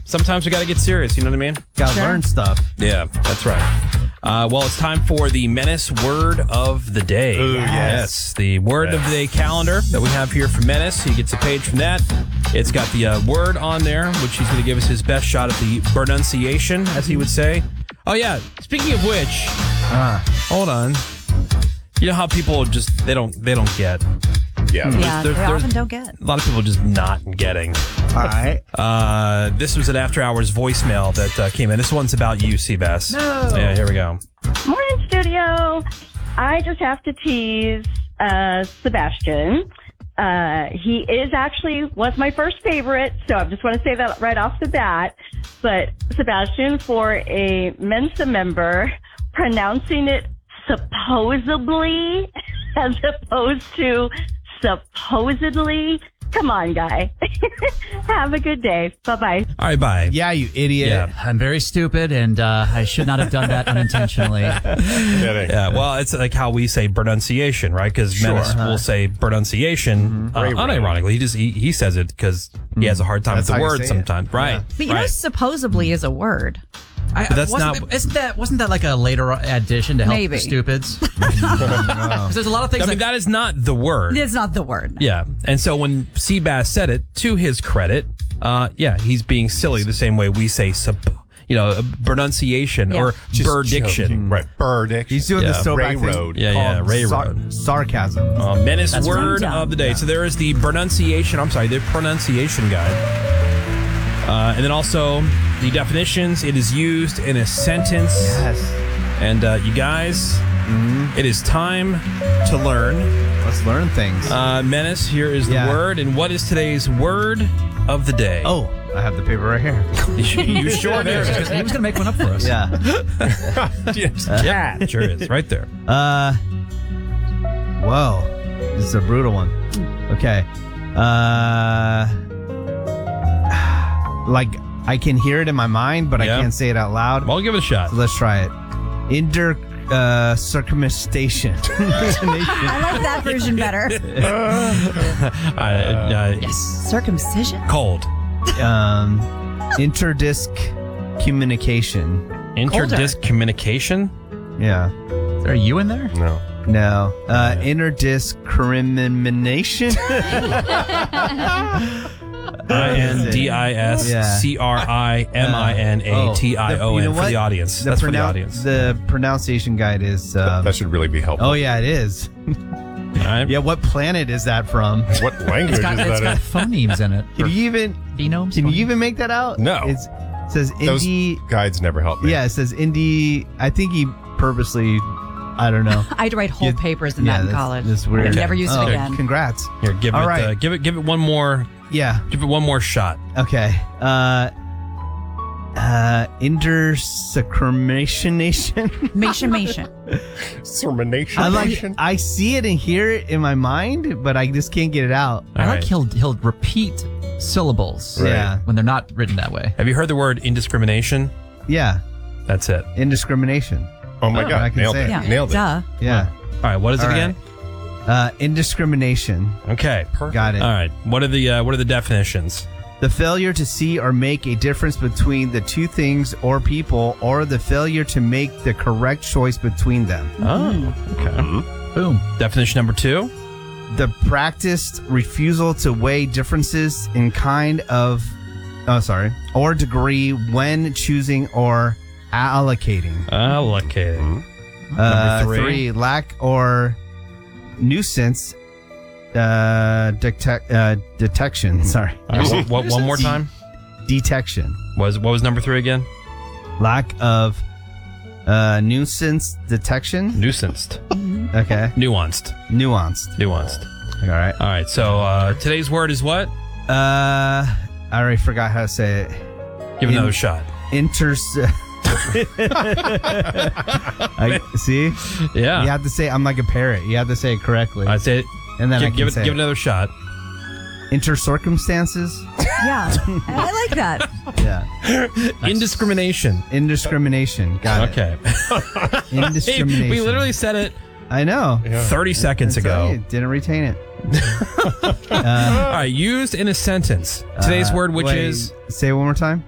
sometimes we got to get serious. You know what I mean? Got to learn stuff. Yeah, that's right. Well, it's time for the Menace Word of the Day. Ooh, yes. The Word of the Day calendar that we have here for Menace. He gets a page from that. It's got the word on there, which he's going to give us his best shot at the pronunciation, as he would say. Oh, yeah. Speaking of which, hold on. You know how people just, they don't get. Yeah. Yeah, they there's often don't get. a lot of people just not getting. All right. This was an after hours voicemail that came in. This one's about you, Seabass. No. Yeah, here we go. Morning, studio. I just have to tease Sebastian. He was my first favorite, so I just want to say that right off the bat. But Sebastian, for a Mensa member, pronouncing it supposedly as opposed to supposedly. Come on, guy. Have a good day. Bye-bye. All right, bye. Yeah, you idiot. Yeah. I'm very stupid, and I should not have done that unintentionally. Yeah, well, it's like how we say pronunciation, right? Because Menace will say pronunciation unironically. He says it because he has a hard time with the word sometimes. Right. But you know, supposedly is a word. But that's Wasn't that like a later addition to help Maybe. the stupids? 'Cause there's a lot of things. I mean, that is not the word. It's not the word. Yeah. And so when Seabass said it, to his credit, he's being silly the same way we say pronunciation or burdiction. Right. Burdiction. He's doing the so Ray Road. Yeah, Ray Road. Sarcasm. Menace That's Word right. of the Day. So there is the pronunciation guide. And then also the definitions. It is used in a sentence. Yes. And you guys, it is time to learn. Let's learn things. Menace, here is the word. And what is today's word of the day? Oh, I have the paper right here. You sure do. He was going to make one up for us. Yeah. Yeah, it sure is. Right there. Whoa. This is a brutal one. Okay. Like, I can hear it in my mind, but I can't say it out loud. Well, give it a shot. So let's try it. Circumstation. I like that version better. Yes. Circumcision? Cold. Interdisc communication. Interdisc communication? Yeah. Is there a U in there? No. No. Interdiscrimination. INDISCRIMINATION for the audience. That's for the audience. The pronunciation guide is... that should really be helpful. Oh, yeah, it is. Right. Yeah, what planet is that from? What language is that It's got in? phonemes in it. Can you even... Phenomes? Can you even make that out? No. It says Those indie... guides never help me. Yeah, it says indie... I think he purposely... I don't know. I had to write whole papers in that in college. That's weird. And never used it again. Congrats. Here, give it one more. Yeah. Give it one more shot. Okay. Intersecretionation. Mation. Sermonation. I see it and hear it in my mind, but I just can't get it out. I like he'll repeat syllables. Right. Yeah. When they're not written that way. Have you heard the word indiscrimination? Yeah. That's it. Indiscrimination. Oh my God. Nailed it. Yeah. Nailed it. Duh. Yeah. All right. What is it again? Indiscrimination. Okay. Got it. All right. What are the definitions? The failure to see or make a difference between the two things or people, or the failure to make the correct choice between them. Oh, okay. Boom. Definition number 2. The practiced refusal to weigh differences in kind of, or degree when choosing or allocating. Allocating. Number 3, lack or nuisance detection. Sorry. What? One more time. Detection. What was number 3 again? Lack of nuisance detection. Nuisanced. Okay. Nuanced. All right. All right. So today's word is what? I already forgot how to say it. Give it another shot. See? Yeah. You have to say, I'm like a parrot. You have to say it correctly. I say it. And then give it another shot. Intercircumstances? Yeah. I like that. Yeah. Indiscrimination. Got it. Okay. Indiscrimination. We literally said it. I know. 30 seconds ago. Didn't retain it. All right. Used in a sentence. Today's word, which is... Say it one more time.